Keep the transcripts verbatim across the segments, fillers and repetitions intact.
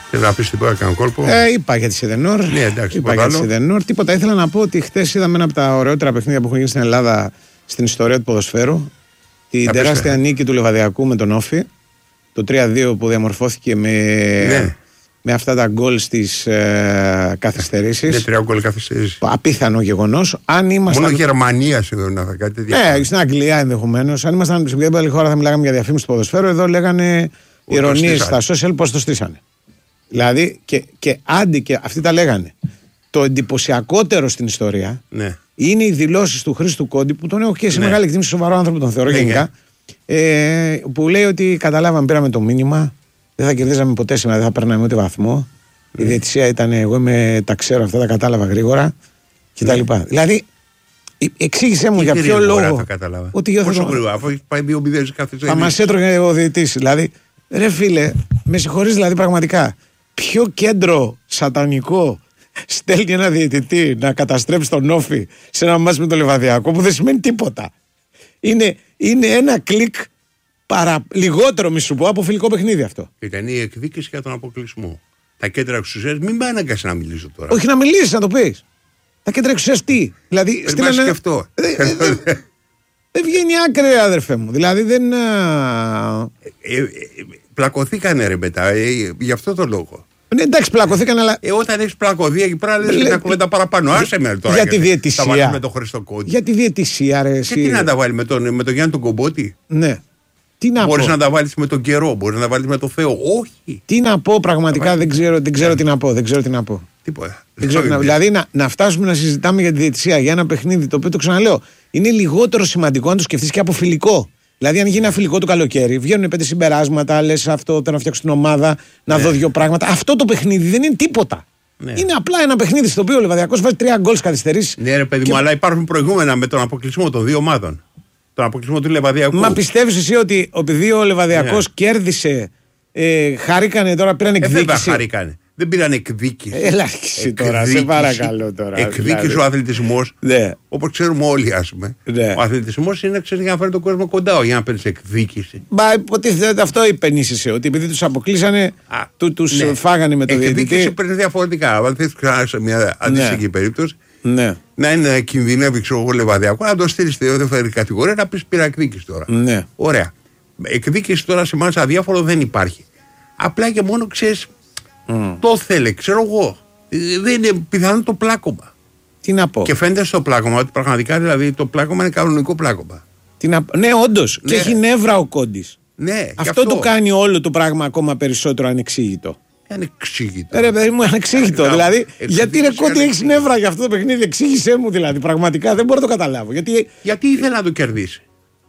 Θέλω να πει τίποτα, κάνω κόλπο. Ε, είπα για τη Σιδενόρ. Ναι, εντάξει, είπα για τη Σιδενόρ. Τίποτα. Ήθελα να πω ότι χθες είδαμε ένα από τα ωραιότερα παιχνίδια που έχουν γίνει στην Ελλάδα στην ιστορία του ποδοσφαίρου. Την θα τεράστια πες, νίκη του Λεβαδιακού με τον Όφη. Το τρία δύο που διαμορφώθηκε με, ναι. με αυτά τα γκολ στις ε, καθυστερήσεις. Ναι, τρία γκολ καθυστερήσεις. Απίθανο γεγονός. Αν ήμασταν... Μόνο Γερμανία σχεδόν να θα κάτι τέτοιο. Ναι, στην Αγγλία ενδεχομένως. Αν ήμασταν σε μια άλλη χώρα θα μιλάγαμε για διαφήμιση του ποδοσφαίρου. Εδώ λέγανε ηρωνίες στα social πώς το στήσανε. Δηλαδή και, και άντι και αυτοί τα λέγανε. Το εντυπωσιακότερο στην ιστορία ναι. είναι οι δηλώσεις του Χρήστου Κόντι, που τον έχω και σε ναι. μεγάλη εκτίμηση, σοβαρό άνθρωπο τον θεωρώ ναι, γενικά. Ναι. Ε, που λέει ότι καταλάβαμε, πήραμε το μήνυμα, δεν θα κερδίζαμε ποτέ σήμερα, δεν θα παίρναμε ούτε βαθμό. Ναι. Η διαιτησία ήταν, εγώ είμαι, τα ξέρω αυτά, τα κατάλαβα γρήγορα κτλ. Ναι. Δηλαδή, εξήγησέ μου τι για ποιο λόγο. Θα κατάλαβα. Ότι πόσο γρήγορα, αφού έχει πάει δύο μηδέν κάθε ζωή. Θα μας έτρωγε ο διαιτητής. Δηλαδή, ρε φίλε, με συγχωρείς δηλαδή πραγματικά. Ποιο κέντρο σατανικό στέλνει ένα διαιτητή να καταστρέψει τον Όφη σε ένα μάτς με το Λεβαδιακό που δεν σημαίνει τίποτα. Είναι, είναι ένα κλικ παρα, λιγότερο, μη σου πω, από φιλικό παιχνίδι αυτό. Ήταν η εκδίκηση για τον αποκλεισμό. Τα κέντρα εξουσίας, μην με αναγκάσει να μιλήσω τώρα. Όχι να μιλήσεις, να το πεις. Τα κέντρα εξουσίας τι. Δηλαδή, στείλανε... να σκεφτώ. Δεν βγαίνει άκρη, αδερφέ μου. Δηλαδή δεν. Ε, ε, ε, πλακωθήκανε ρε μετά, ε, γι' αυτό το λόγο. Ναι, εντάξει, πλακωθήκαν, αλλά. Ε, όταν έχει πλακωθεί εκεί πέρα, λες να κουβέντα παραπάνω. Άσε με τώρα. Για τη διαιτησία. Θα βάλει με τον Χρήστο Κόντι. Για τη διαιτησία, ρε. Και τι να τα βάλει με τον, με τον Γιάννη τον Κομπότη. Ναι. Τι να μπορείς πω. να τα βάλει με τον καιρό, μπορεί να τα βάλει με το Θεό. Όχι. Τι να πω, πραγματικά δεν ξέρω, δεν ξέρω τι να πω. Δεν ξέρω τι να πω. Τίποτα. Δεν ξέρω, να, δηλαδή να, να φτάσουμε να συζητάμε για τη διαιτησία για ένα παιχνίδι το οποίο το ξαναλέω. Είναι λιγότερο σημαντικό αν το σκεφτεί και από φιλικό. Δηλαδή, αν γίνει ένα φιλικό το καλοκαίρι, βγαίνουν πέντε συμπεράσματα, λες αυτό, θέλω να φτιάξω την ομάδα, να ναι. δω δύο πράγματα. Αυτό το παιχνίδι δεν είναι τίποτα. Ναι. Είναι απλά ένα παιχνίδι στο οποίο ο Λεβαδιακός βάζει τρία γκολ καθυστερήσεις. Ναι, ρε παιδί και... μου, αλλά υπάρχουν προηγούμενα με τον αποκλεισμό των δύο ομάδων. Τον αποκλεισμό του Λεβαδιακού. Μα πιστεύεις εσύ ότι επειδή ο Λεβαδιακός ναι. κέρδισε, ε, χαρήκανε τώρα, πήραν εκδίκηση. Ε, βέβαια χαρήκανε. Δεν πήραν εκδίκηση. Ελάχιστη τώρα, σε παρακαλώ τώρα. Εκδίκηση δηλαδή. Ο αθλητισμός. Ναι. Όπως ξέρουμε όλοι, ας πούμε. Ναι. Ο αθλητισμός είναι ξέρεις, για να φέρει τον κόσμο κοντά, για να παίρνει εκδίκηση. Μα υποτίθεται αυτό υπενήσεσαι, ότι επειδή τους αποκλείσανε, του, τους ναι. φάγανε με το διαιτητή. Εκδίκηση παίρνει διαφορετικά. Αν θες ξανά σε μια αντίστοιχη ναι. περίπτωση, ναι. να είναι κινδυνεύει, ξέρω εγώ, Λεβαδιακό, να το στείλει στη δεύτερη κατηγορία, να πει πήρα εκδίκηση τώρα. Ναι. Ωραία. Εκδίκηση τώρα σε εμάς αδιάφορο δεν υπάρχει. Απλά και μόνο ξέρει. Mm. Το θέλει, ξέρω εγώ. Δεν είναι πιθανό το πλάκωμα. Τι να πω. Και φαίνεται στο πλάκωμα ότι πραγματικά δηλαδή το πλάκωμα είναι κανονικό πλάκωμα. Τι να... Ναι, όντως. Ναι. Και έχει νεύρα ο Κόντις. Ναι, αυτό, αυτό το κάνει όλο το πράγμα ακόμα περισσότερο ανεξήγητο. Ανεξήγητο. Ρε παιδί μου, ανεξήγητο. Δηλαδή, γιατί ρε Κόντι έχει νεύρα για αυτό το παιχνίδι, εξήγησέ μου δηλαδή. Πραγματικά δεν μπορώ να το καταλάβω. Γιατί, γιατί ήθελε να το κερδίσει.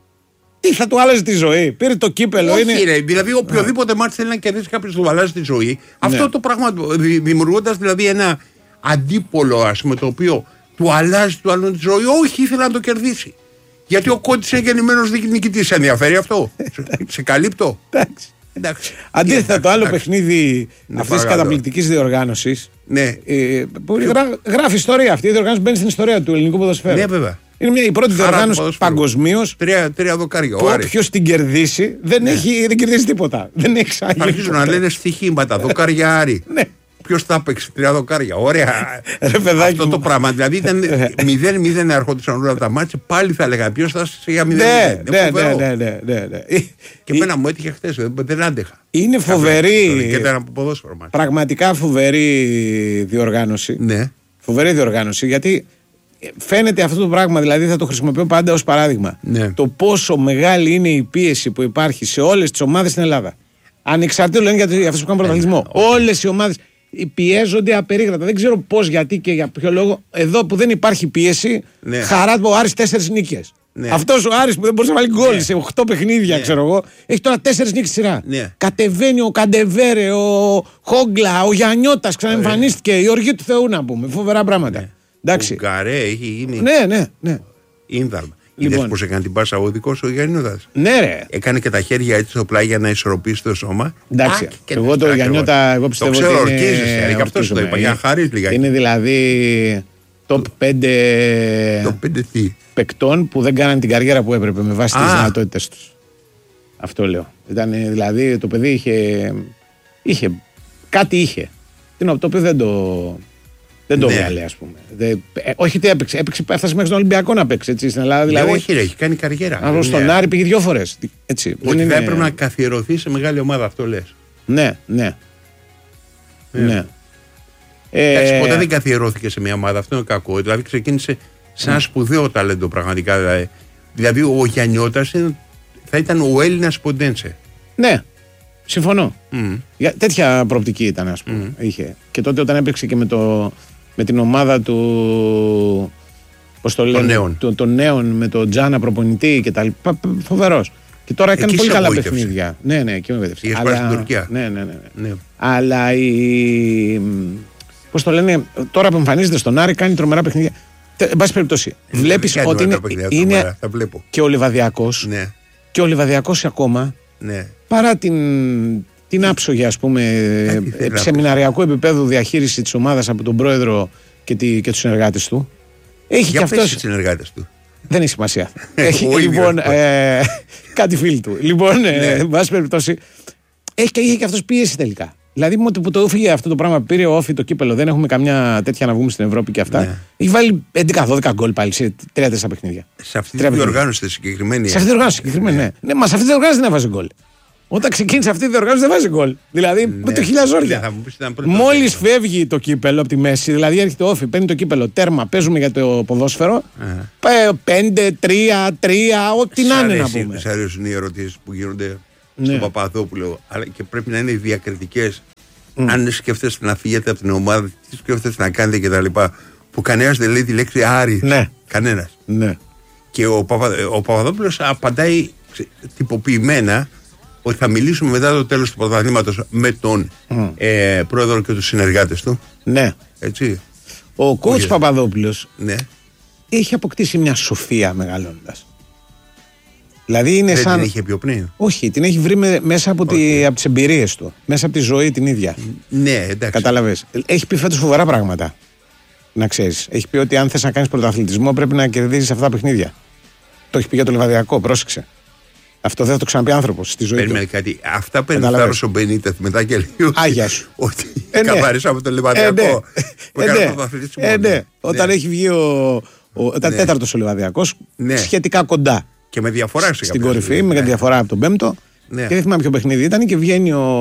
Τι θα του άλλαζε τη ζωή. Πήρε το κύπελο. Όχι, είναι... ρε, δηλαδή οποιοδήποτε μάτι θέλει να κερδίσει κάποιο του αλλάζει τη ζωή. Ναι. Αυτό το πράγμα δημιουργώντα δηλαδή ένα αντίπολο, ας πούμε, το οποίο του αλλάζει του άλλου τη ζωή. Όχι, ήθελε να το κερδίσει. Γιατί ο Κόντις είναι γεννημένος νικητής. Σε ενδιαφέρει αυτό. Σε καλύπτω. Εντάξει. Αντίθετα, το άλλο παιχνίδι αυτή τη καταπληκτική διοργάνωση. Ναι. Ε, που γρά, γράφει ιστορία αυτή. Η διοργάνωση μπαίνει στην ιστορία του ελληνικού ποδοσφαίρου. Ναι, βέβαια. Είναι μια, η πρώτη διοργάνωση παγκοσμίως. Τρία, τρία δοκάρια. Όποιος την κερδίσει δεν, ναι. έχει, δεν κερδίζει τίποτα. Δεν έχει θα αρχίσουν να λένε στοιχήματα. Δοκαριάρι. Ναι. Ποιος θα παίξει τρία δοκάρια. Ωραία. Ρε, αυτό το πράγμα. Δηλαδή ήταν μηδέν μηδέν ερχόντουσαν όλα τα μάτια. Πάλι θα έλεγα ποιος θα σε για μηδέν μηδέν. Ναι, ναι, ναι, ναι, ναι. Και εμένα μου έτυχε χθες. Δεν άντεχα. Είναι φοβερή. Και ήταν από ποδόσφαιρο μας. Πραγματικά φοβερή διοργάνωση. Ναι. Φοβερή διοργάνωση. Γιατί φαίνεται αυτό το πράγμα, δηλαδή θα το χρησιμοποιώ πάντα ως παράδειγμα. Ναι. Το πόσο μεγάλη είναι η πίεση που υπάρχει σε όλες τις ομάδες στην Ελλάδα. Ανεξαρτήτως λένε για αυτούς που κάνουν πρωταθλητισμό. Ναι, όλες οι ομάδες πιέζονται απερίγρατα. Δεν ξέρω πώς, γιατί και για ποιο λόγο. Εδώ που δεν υπάρχει πίεση, ναι. χαρά του ο Άρης τέσσερις νίκες. Ναι. Αυτός ο Άρης που δεν μπορούσε να βάλει γκολ ναι. σε οκτώ παιχνίδια, ναι. ξέρω εγώ, έχει τώρα τέσσερις νίκες σειρά. Ναι. Κατεβαίνει ο Καντεβέρε, ο Χόγκλα, ο Γιαννιώτας ξαναεμφανίστηκε, η οργή του Θεού να πούμε. Φοβερά πράγματα. Ναι. Εντάξει. Ο Γκαρέ έχει γίνει. Ναι, ναι, ναι. Ίνδαρμα. Λοιπόν. Είδες πως έκανε την πάσα ο δικός ο Γιαννιώτας. Ναι, ρε. Έκανε και τα χέρια έτσι στο πλάι για να ισορροπήσει το σώμα. Εντάξει. Α, εγώ το Γιαννιώτα, εγώ πιστεύω. Το ξέρω, ότι είναι... ορκίζεσαι. Γι' αυτό σου το είπα. Για να χαρείς λιγάκι. Είναι δηλαδή top πέντε top πέντε τι. παικτών που δεν κάνανε την καριέρα που έπρεπε με βάση τις δυνατότητες τους. Αυτό λέω. Ήταν δηλαδή το παιδί είχε. είχε κάτι είχε. Το οποίο δεν το. Δεν το έβγαλε, ναι. ας πούμε. Δε, ε, όχι τι έπαιξε, έπαιξε, έφτασε μέχρι τον Ολυμπιακό να παίξει έτσι, στην Ελλάδα. Δηλαδή, ναι, όχι, ρε, έχει κάνει καριέρα. Αλλά στον Άρη πήγε δύο φορές. Ότι είναι... θα έπρεπε να καθιερωθεί σε μεγάλη ομάδα, αυτό λες. Ναι, ναι. ναι. ναι. Εντάξει, ε... ποτέ δεν καθιερώθηκε σε μια ομάδα, αυτό είναι κακό. Δηλαδή ξεκίνησε σε ένα mm. σπουδαίο ταλέντο πραγματικά. Δηλαδή, δηλαδή ο Γιαννιώτας θα ήταν ο Έλληνας Ποντένσε. Ναι. Συμφωνώ. Mm. Για, τέτοια προοπτική ήταν, ας πούμε. Mm. Είχε. Και τότε όταν έπαιξε και με, το, με την ομάδα του. Πώς το λένε, νέων. Των το νέων, με τον Τζάνα προπονητή και τα λοιπά. Φοβερός. Και τώρα έκανε πολύ καλά παιχνίδια. Ναι, ναι, και με βέβαιψε. Είχε σπάσει στην Τουρκία. Ναι, ναι, ναι, ναι. ναι. Αλλά η. Πώς το λένε, τώρα που εμφανίζεται στον Άρη κάνει τρομερά παιχνίδια. Εν πάση περιπτώσει, βλέπει ότι είναι. είναι και ο Λιβαδιακός. Ναι. Και ο Λιβαδιακός ακόμα. Ναι. Παρά την, την άψογη, ας πούμε, σεμιναριακού επίπεδου διαχείριση της ομάδας από τον πρόεδρο και, τη, και τους συνεργάτες του. Έχει για και αυτός. τους συνεργάτες του. Δεν έχει σημασία. Έχει, λοιπόν, ε, κάτι φίλοι του. Λοιπόν, ε, εν πάση περιπτώσει, έχει και, είχε και αυτός πίεση τελικά. Δηλαδή, με το που το έφυγε αυτό το πράγμα, πήρε ο Όφη το κύπελο, δεν έχουμε καμιά τέτοια να βγούμε στην Ευρώπη και αυτά. Ναι. Έχει βάλει έντεκα δώδεκα γκολ πάλι σε τρία τέσσερα παιχνίδια. Σε αυτή τη διοργάνωση συγκεκριμένη. Σε αυτή τη διοργάνωση συγκεκριμένη, ναι. ναι. Μα σε αυτή τη διοργάνωση δεν έβαζε γκολ. Όταν ξεκίνησε αυτή τη διοργάνωση δεν βάζει γκολ. Δηλαδή ναι. με το χιλιαζόρια. Μόλις φεύγει το κύπελο από τη μέση, δηλαδή έρχεται ο Όφη, παίρνει το κύπελο, τέρμα, παίζουμε για το ποδόσφαιρο. πέντε τρία τρία, ό,τι να είναι να πούμε. Σ' αρέσουν οι ερωτήσεις που γίνονται στον Παπαδόπουλο, αλλά και πρέπει να είναι διακριτικές. Mm. Αν σκέφτεστε να φύγετε από την ομάδα, τι σκέφτεστε να κάνετε κτλ. Που κανένας δεν λέει τη λέξη Άρη. Ναι. Κανένας. Ναι. Και ο, Παπα, ο Παπαδόπουλος απαντάει τυποποιημένα ότι θα μιλήσουμε μετά το τέλος του πρωταθλήματος με τον mm. ε, πρόεδρο και τους συνεργάτες του. Ναι. Έτσι. Ο coach Παπαδόπουλος ναι. έχει αποκτήσει μια σοφία μεγαλώνοντας. Δηλαδή είναι δεν σαν... την είχε πιο πριν. Όχι, την έχει βρει με, μέσα από, okay. τη, από τις εμπειρίες του. Μέσα από τη ζωή την ίδια. Ναι, εντάξει. Κατάλαβες. Έχει πει φέτος φοβερά πράγματα. Να ξέρεις. Έχει πει ότι αν θες να κάνεις πρωταθλητισμό πρέπει να κερδίζεις αυτά τα παιχνίδια. Το έχει πει για το Λιβαδιακό, πρόσεξε. Αυτό δεν θα το ξαναπεί άνθρωπος στη ζωή Περιμένει του. κάτι. Αυτά παίρνει ο Θάρρος ο Μπενίτεθ μετά και λίγο. Άγια σου. Ότι ε, ναι. καθαρίσαμε το Λιβαδιακό. Ε, που έκανε πρωταθλητισμό. Ε, ναι. Όταν έχει βγει ο. Ήταν τέταρτος ο Λιβαδιακός, σχετικά κοντά. Και με διαφορά σε στην κορυφή, με διαφορά από τον πέμπτο. Και δεν θυμάμαι ποιο παιχνίδι ήταν και βγαίνει ο.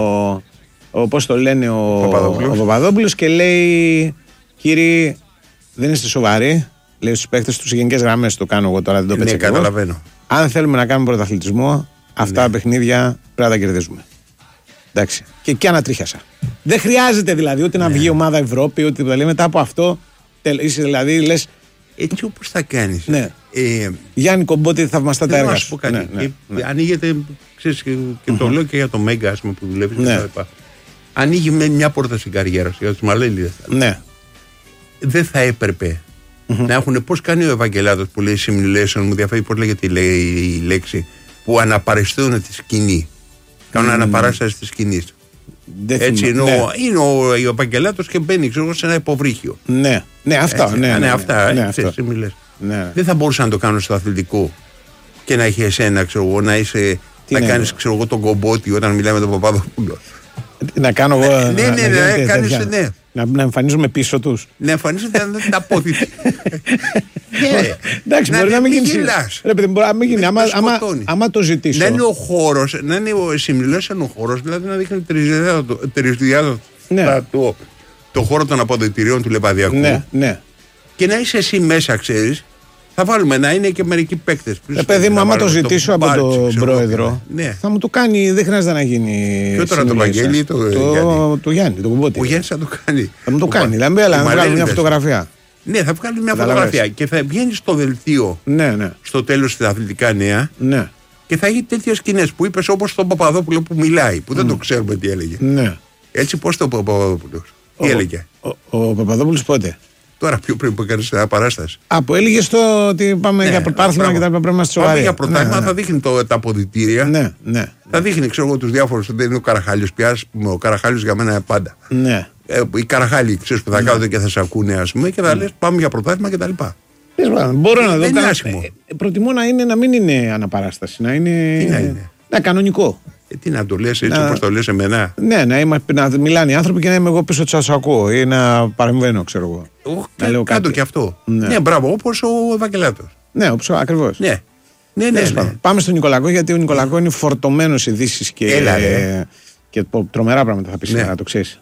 ο πώς το λένε, ο Παπαδόπουλος και λέει: Κύριοι, δεν είστε σοβαροί. Λέει στους παίκτες του, σε γενικές γραμμές το κάνω εγώ τώρα, δεν το πέτυχα. Ναι, καταλαβαίνω. Αν θέλουμε να κάνουμε πρωταθλητισμό, αυτά τα ναι. παιχνίδια πρέπει να τα κερδίζουμε. Εντάξει. Και εκεί ανατρίχιασα. Δεν χρειάζεται δηλαδή ούτε να ναι. βγει ομάδα Ευρώπη, ούτε δηλαδή μετά από αυτό. Είσαι δηλαδή, λες. Έτσι όπως θα κάνεις. Ναι. Ε, Γιάννη Κομπότη, θαυμαστά τα έργα. Να σου πω κάτι. Ναι, ναι, ναι. Ανοίγεται, ξέρεις, και, και mm-hmm. το λέω και για το Μέγκα, ας πούμε, που δουλεύει. Ναι. Ανοίγει με μια πόρτα στην καριέρα σου για τους Μαλέλιδες. Ναι. Δεν θα έπρεπε mm-hmm. να έχουν, πώς κάνει ο Ευαγγελάτος που λέει simulation, μου διαφεύγει πώς λέγεται η, η λέξη, που αναπαριστούν τη σκηνή. Κάνουν mm-hmm. αναπαράσταση τη σκηνή. Έτσι είναι, ναι. ο, είναι ο, ο Ευαγγελάτος και μπαίνει, ξέρω, σε ένα υποβρύχιο. Ναι, ναι, αυτά. Έτσι, ναι, ναι, ναι, ναι, αυτά. Ναι, ε, αυτό. Ξέρεις, ναι. Δεν θα μπορούσα να το κάνω στο αθλητικό και να έχει εσένα, ξέρω εγώ, να είσαι. Τι να ναι, κάνεις, ξέρω εγώ, τον Κομπότη όταν μιλάμε με τον Παπαδόπουλο. Να κάνω εγώ. Ναι, ναι, ναι, ναι, ναι, κάνεις, ναι. Να, να εμφανίζουμε πίσω τους. Να εμφανίζονται να την απόδειξη. Εντάξει, μπορεί να μην γίνει. Ρε παιδί, μπορεί να μην γίνει. Άμα το ζητήσω. Να είναι ο χώρος, να είναι ο simulation ο χώρος, δηλαδή να δείχνει τρισδιάδοτα το χώρο των αποδυτηρίων του Λεβαδιακού. Ναι, ναι. Και να είσαι εσύ μέσα, ξέρεις. Θα βάλουμε να είναι και μερικοί παίκτες. Ε, παιδί μου, άμα το ζητήσω από τον πρόεδρο, ναι. θα μου το κάνει, δεν χρειάζεται να γίνει. Ποιο τώρα, το Βαγγέλη ή το, το Γιάννη. Το Γιάννη, το Κουμπότη. Ο Γιάννης θα το κάνει. Θα μου το κάνει. Δηλαδή, έλα, να βγάλει μια φωτογραφία. Ναι, θα βγάλει μια φωτογραφία και θα βγαίνει στο δελτίο ναι, ναι. στο τέλος στα αθλητικά νέα. Ναι. Και θα έχει τέτοιες σκηνές που είπες, όπως τον Παπαδόπουλο που μιλάει, που δεν mm. το ξέρουμε τι έλεγε. Ναι. Έτσι, πώς το Παπαδόπουλο. Τι έλεγε. Ο, ο, ο Παπαδόπουλος πότε. Τώρα πιο πριν που έκανε μια παράσταση. Α, που έλεγε στο ότι πάμε ναι, για πρωτάθλημα και τα πρέπει να είμαστε σοβαροί. Για πρωτάθλημα ναι, ναι. θα δείχνει το, τα αποδυτήρια. Ναι, ναι. Θα δείχνει, ξέρω εγώ, του διάφορου. Δεν είναι ο Καραχάλιος πια. Ο Καραχάλιος για μένα είναι πάντα. Ναι. Ε, οι Καραχάλοι, ξέρει που θα ναι. κάθονται και θα σε ακούνε, α πούμε, και θα ναι. λε πάμε για πρωτάθλημα κτλ. Μπορώ να δω. Προτιμώ να, είναι, να μην είναι αναπαράσταση. Να είναι. Τι να είναι. Να, κανονικό. Ε, τι να το λες έτσι όπως το λες εμένα. Ναι, να, είμαι, να μιλάνε οι άνθρωποι και να είμαι εγώ πίσω του ακούω ή να παρεμβαίνω, ξέρω εγώ. Oh, να λέω κάτω και αυτό. Ναι, ναι, μπράβο, όπως ο Ευαγγελάτος. Ναι, όπως ακριβώς. Ναι. Ναι, ναι, ναι. Πάμε στον Νικολακό, γιατί ο Νικολακό είναι φορτωμένος ειδήσεις και, Έλα, ε, και τρομερά πράγματα θα πει σήμερα, ναι. Το ξέρεις.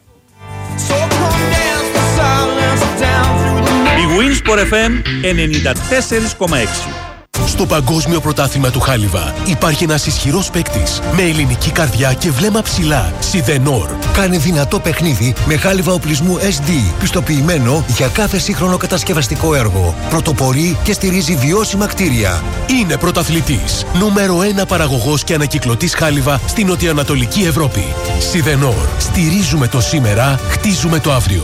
Η Winsport εφ εμ ενενήντα τέσσερα κόμμα έξι. Στο Παγκόσμιο Πρωτάθλημα του Χάλιβα υπάρχει ένας ισχυρός παίκτης με ελληνική καρδιά και βλέμμα ψηλά. Σιδενόρ. Κάνει δυνατό παιχνίδι με χάλιβα οπλισμού ες ντι, πιστοποιημένο για κάθε σύγχρονο κατασκευαστικό έργο. Πρωτοπορεί και στηρίζει βιώσιμα κτίρια. Είναι πρωταθλητής. Νούμερο ένα παραγωγός και ανακυκλωτής χάλιβα στην νοτιοανατολική Ευρώπη. Σιδενόρ. Στηρίζουμε το σήμερα, χτίζουμε το αύριο.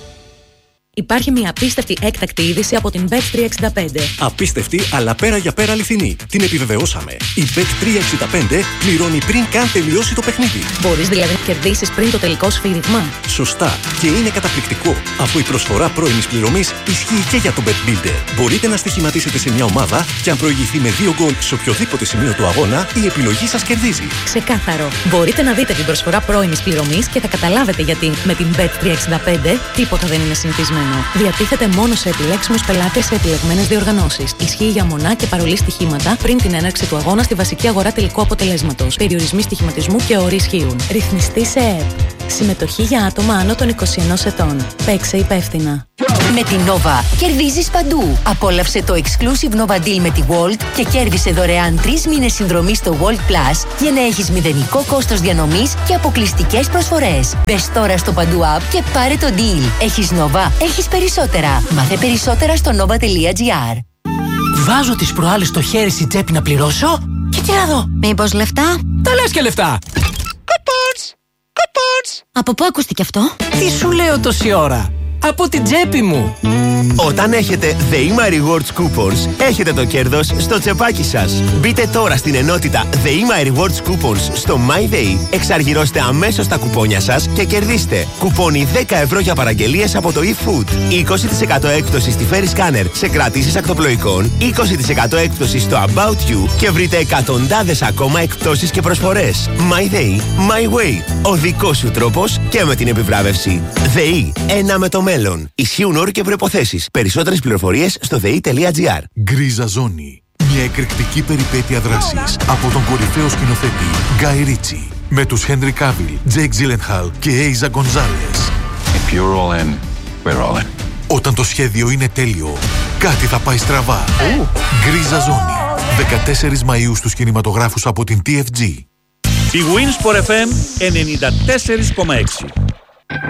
Υπάρχει μια απίστευτη έκτακτη είδηση από την μπετ τριακόσια εξήντα πέντε. Απίστευτη, αλλά πέρα για πέρα αληθινή. Την επιβεβαιώσαμε. Η μπετ τριακόσια εξήντα πέντε πληρώνει πριν καν τελειώσει το παιχνίδι. Μπορείς δηλαδή να κερδίσεις πριν το τελικό σφύριγμα. Σωστά. Και είναι καταπληκτικό, αφού η προσφορά πρώιμης πληρωμής ισχύει και για το Bet Builder. Μπορείτε να στοιχηματίσετε σε μια ομάδα και αν προηγηθεί με δύο γκολ σε οποιοδήποτε σημείο του αγώνα, η επιλογή σας κερδίζει. Ξεκάθαρο. Μπορείτε να δείτε την προσφορά πρώιμης πληρωμής και θα καταλάβετε γιατί με την μπετ τριακόσια εξήντα πέντε τίποτα δεν είναι συνηθισμένο. Διατίθεται μόνο σε επιλέξιμους πελάτες σε επιλεγμένες διοργανώσεις. Ισχύει για μονά και παρολί στοιχήματα πριν την έναρξη του αγώνα στη βασική αγορά τελικού αποτελέσματος. Περιορισμοί στοιχηματισμού και όροι ισχύουν. Ρυθμιστή σε ΕΕΠ. Συμμετοχή για άτομα άνω των είκοσι ενός ετών. Παίξε υπεύθυνα. Με την Nova κερδίζεις παντού. Απόλαυσε το exclusive Nova Deal με τη Walt και κέρδισε δωρεάν τρεις μήνες συνδρομή στο Walt Plus για να έχεις μηδενικό κόστος διανομής και αποκλειστικές προσφορές. Μπες τώρα στο παντού app και πάρε το deal. Έχεις Nova, έχεις περισσότερα. Μάθε περισσότερα στο nova τελεία gr. Βάζω τις προάλλες στο χέρι στην τσέπη να πληρώσω και τι να δω. Μήπως λεφτά? Τα λες και λεφτά. Coupons! Coupons! Από πού ακούστηκε αυτό? Τι σου λέω τόση ώρα? Από την τσέπη μου. Όταν έχετε The My Rewards Coupons, έχετε το κέρδος στο τσεπάκι σας. Μπείτε τώρα στην ενότητα The My Rewards Coupons στο MyDay, εξαργυρώστε αμέσως τα κουπόνια σας και κερδίστε κουπόνι δέκα ευρώ για παραγγελίες από το eFood, είκοσι τοις εκατό έκπτωση στη Ferry Scanner σε κρατήσεις ακτοπλοϊκών, είκοσι τοις εκατό έκπτωση στο About You και βρείτε εκατοντάδες ακόμα εκπτώσεις και προσφορές. MyDay, My Way, ο δικός σου τρόπος και με την επιβράβευση. ΔΕΗ, ένα με το μέλλον. Ισχύουν όροι και προϋποθέσεις. Περισσότερες πληροφορίες στο δε ι τελεία τζι άρ. Γκρίζα Ζώνη. Μια εκρηκτική περιπέτεια δράσης από τον κορυφαίο σκηνοθέτη Γκάι Ρίτσι με τους Χένρι Κάβιλ, Τζέικ Τζίλενχαλ και Έιζα Γκονζάλες. If you're all in, we're all in. Όταν το σχέδιο είναι τέλειο, κάτι θα πάει στραβά. Oh. Γκρίζα Ζώνη. δεκατέσσερις Μαΐου στους κινηματογράφους από την τι εφ τζι. Η Winsport εφ εμ ενενήντα τέσσερα κόμμα έξι.